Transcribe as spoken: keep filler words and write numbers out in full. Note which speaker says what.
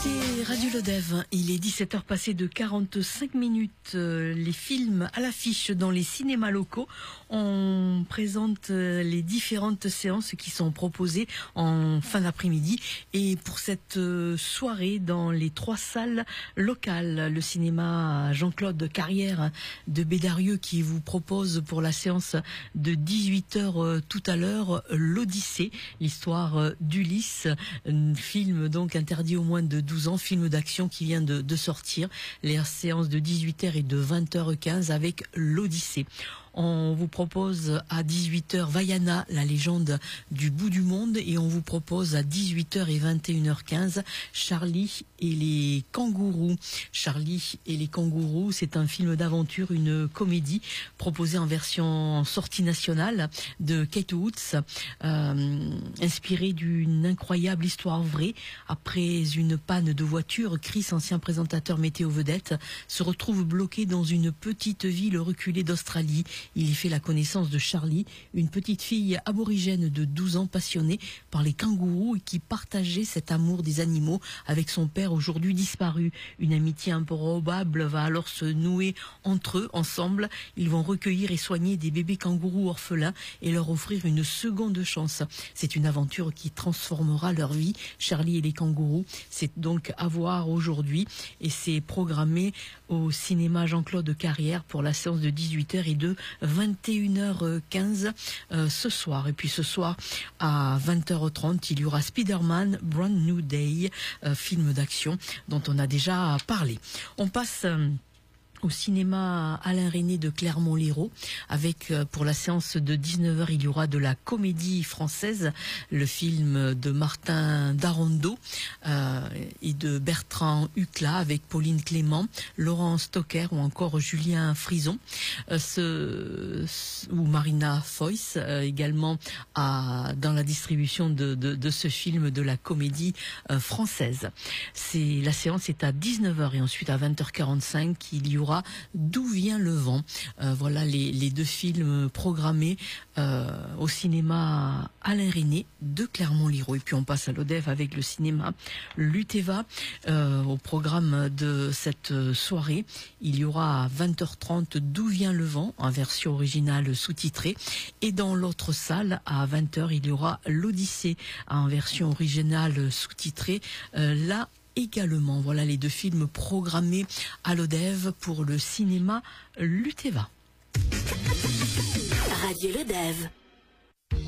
Speaker 1: C'est Radio Lodève, il est dix-sept heures passées de quarante-cinq minutes. Les films à l'affiche dans les cinémas locaux. On présente les différentes séances qui sont proposées en fin d'après-midi. Et pour cette soirée dans les trois salles locales, le cinéma Jean-Claude Carrière de Bédarieux qui vous propose pour la séance de dix-huit heures tout à l'heure l'Odyssée, l'histoire d'Ulysse, un film donc interdit aux moins de douze ans, film d'action qui vient de, de sortir. Les séances de dix-huit heures et de vingt heures quinze avec l'Odyssée. On vous propose à dix-huit heures Vaiana, la légende du bout du monde, et on vous propose à dix-huit heures et vingt et une heures quinze Charlie et les kangourous. Charlie et les kangourous, c'est un film d'aventure, une comédie proposée en version sortie nationale de Kate Woods, euh, inspirée d'une incroyable histoire vraie. Après une panne de voiture, Chris, ancien présentateur météo vedette, se retrouve bloqué dans une petite ville reculée d'Australie. Il y fait la connaissance de Charlie, une petite fille aborigène de douze ans passionnée par les kangourous et qui partageait cet amour des animaux avec son père aujourd'hui disparu. Une amitié improbable va alors se nouer entre eux, ensemble. Ils vont recueillir et soigner des bébés kangourous orphelins et leur offrir une seconde chance. C'est une aventure qui transformera leur vie. Charlie et les kangourous, c'est donc à voir aujourd'hui et c'est programmé au cinéma Jean-Claude Carrière pour la séance de dix-huit heures et de vingt et une heures quinze euh, ce soir. Et puis ce soir à vingt heures trente, il y aura Spider-Man Brand New Day, euh, film d'action dont on a déjà parlé. On passe euh, au cinéma Alain Resnais de Clermont-Lérault avec euh, pour la séance de dix-neuf heures, il y aura de la comédie française, le film de Martin Darondo euh, et de Bertrand Hucla avec Pauline Clément, Laurent Stocker ou encore Julien Frison, euh, ce, ce, ou Marina Foïs euh, également à, dans la distribution de, de, de ce film de la comédie euh, française. C'est, la séance est à dix-neuf heures et ensuite à vingt heures quarante-cinq, il y aura D'où vient le vent. Euh, voilà les, les deux films programmés euh, au cinéma Alain Resnais de Clermont-Lérault. Et puis on passe à l'Odève avec le cinéma Luteva. Euh, au programme de cette soirée, il y aura à vingt heures trente D'où vient le vent en version originale sous-titrée. Et dans l'autre salle, à vingt heures, il y aura l'Odyssée en version originale sous-titrée. Euh, là également. Voilà les deux films programmés à l'Odève pour le cinéma Luteva.
Speaker 2: Radio Lodève.